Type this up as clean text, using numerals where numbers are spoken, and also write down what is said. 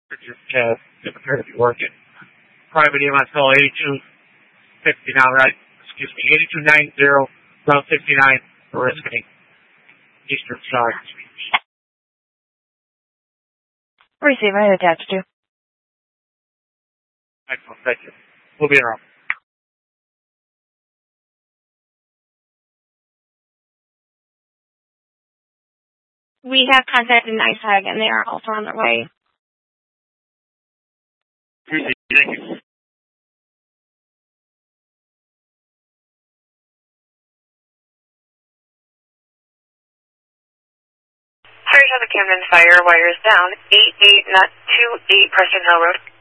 Get prepared to be working. Private EMS call 8259, right? Excuse me, 8290, Route 69, Oriskany, Eastern Shire. Receiver attached to. Excellent, thank you. We'll be around. We have contacted NICEAG, and they are also on their way. Thank you. Sarge of the Camden Fire, wires down, 88, not 28 Preston Hill Road.